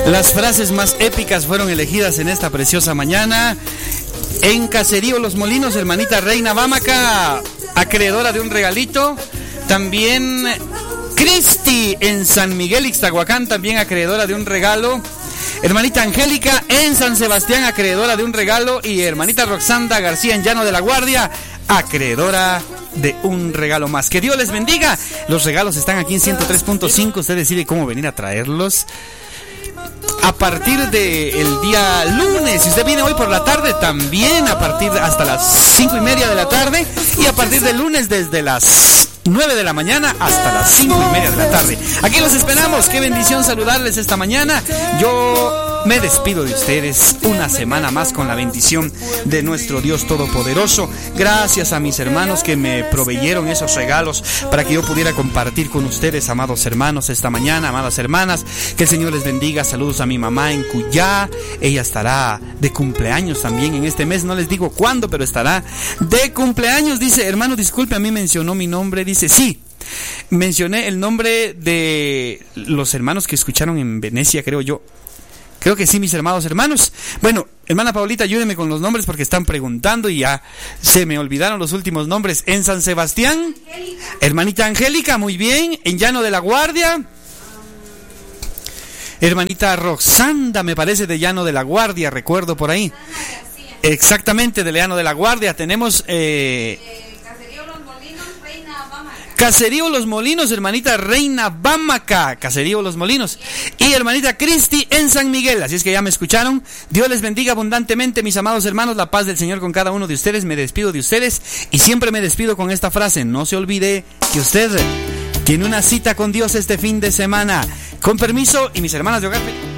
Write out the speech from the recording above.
Las frases más épicas fueron elegidas en esta preciosa mañana. En Caserío Los Molinos, hermanita Reina Bámaca, acreedora de un regalito. También Cristi en San Miguel Ixtahuacán, también acreedora de un regalo. Hermanita Angélica en San Sebastián, acreedora de un regalo. Y hermanita Roxanda García en Llano de la Guardia, acreedora de un regalo más. Que Dios les bendiga. Los regalos están aquí en 103.5. Usted decide cómo venir a traerlos. A partir del día lunes, si usted viene hoy por la tarde, también a partir hasta las 5:30 de la tarde. Y a partir del lunes desde las 9 de la mañana hasta las 5:30 de la tarde. Aquí los esperamos. Qué bendición saludarles esta mañana. Yo me despido de ustedes una semana más con la bendición de nuestro Dios Todopoderoso. Gracias a mis hermanos que me proveyeron esos regalos para que yo pudiera compartir con ustedes, amados hermanos, esta mañana, amadas hermanas. Que el Señor les bendiga. Saludos a mi mamá en Cuyá. Ella estará de cumpleaños también en este mes. No les digo cuándo, pero estará de cumpleaños. Dice, hermano, disculpe, a mí mencionó mi nombre. Dice, sí, mencioné el nombre de los hermanos que escucharon en Venecia, creo yo. Creo que sí, mis amados hermanos. Bueno, hermana Paulita, ayúdeme con los nombres porque están preguntando y ya se me olvidaron los últimos nombres. En San Sebastián, Angélica. Hermanita Angélica, muy bien. En Llano de la Guardia, hermanita Roxanda, me parece, de Llano de la Guardia, recuerdo por ahí. Exactamente, de Llano de la Guardia. Tenemos Caserío Los Molinos, hermanita Reina Bámaca, Caserío Los Molinos. Y hermanita Cristi en San Miguel. Así es que ya me escucharon. Dios les bendiga abundantemente, mis amados hermanos. La paz del Señor con cada uno de ustedes. Me despido de ustedes y siempre me despido con esta frase. No se olvide que usted tiene una cita con Dios este fin de semana. Con permiso, y mis hermanas de hogar.